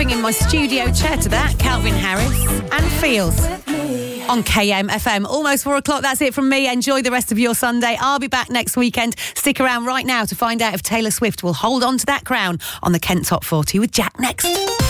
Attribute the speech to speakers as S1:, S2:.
S1: laughing in my studio chair to that. Calvin Harris and Feels on KMFM. Almost 4 o'clock. That's it from me. Enjoy the rest of your Sunday. I'll be back next weekend. Stick around right now to find out if Taylor Swift will hold on to that crown on the Kent Top 40 with Jack next.